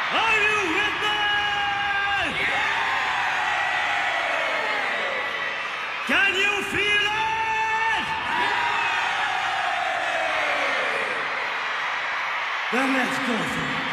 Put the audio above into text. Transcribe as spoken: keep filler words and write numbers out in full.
Are you with me? Can you feel it? Then let's go for it.